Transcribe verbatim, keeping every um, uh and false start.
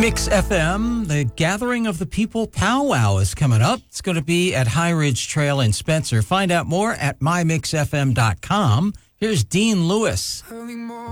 Mix F M, the Gathering of the People powwow is coming up. It's going to be at High Ridge Trail in Spencer. Find out more at my mix f m dot com. Here's Dean Lewis.